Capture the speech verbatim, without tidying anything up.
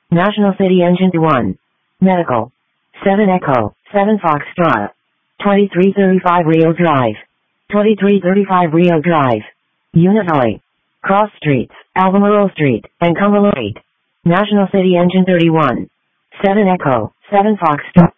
National City Engine one. Medical. seven Echo, seven Foxtrot. twenty-three thirty-five Rio Drive. twenty-three thirty-five Rio Drive. Unit Valley. Cross Streets, Albemarle Street, and Cumberland Street. National City Engine thirty-one. seven Echo, seven Foxtrot.